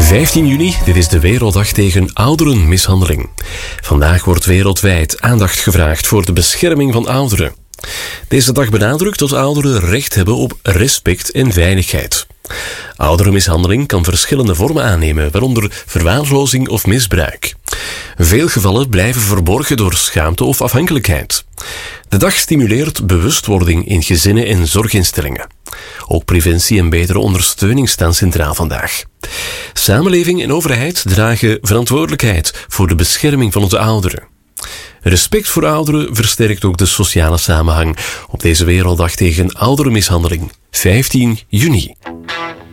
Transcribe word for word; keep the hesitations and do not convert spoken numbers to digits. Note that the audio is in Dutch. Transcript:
vijftien juni, dit is de Werelddag tegen ouderenmishandeling. Vandaag wordt wereldwijd aandacht gevraagd voor de bescherming van ouderen. Deze dag benadrukt dat ouderen recht hebben op respect en veiligheid. Ouderenmishandeling kan verschillende vormen aannemen, waaronder verwaarlozing of misbruik. Veel gevallen blijven verborgen door schaamte of afhankelijkheid. De dag stimuleert bewustwording in gezinnen en zorginstellingen. Ook preventie en betere ondersteuning staan centraal vandaag. Samenleving en overheid dragen verantwoordelijkheid voor de bescherming van onze ouderen. Respect voor ouderen versterkt ook de sociale samenhang op deze Werelddag tegen ouderenmishandeling, vijftien juni.